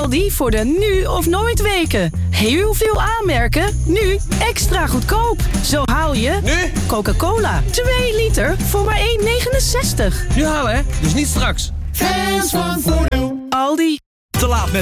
Aldi voor de nu of nooit weken. Heel veel aanmerken, nu extra goedkoop. Zo haal je Nu? Coca-Cola 2 liter voor maar €1,69. Nu halen, hè? Dus niet straks. Fans van Voordeel. Aldi. Te laat met